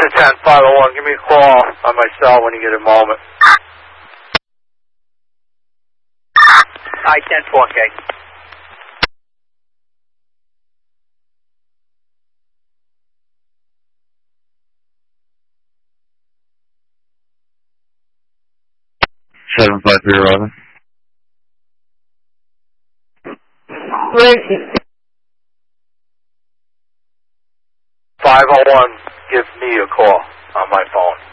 to 10501. Give me a call on my cell when you get a moment. I-10-4K. Seven 5-3-11. Right. 501, give me a call on my phone.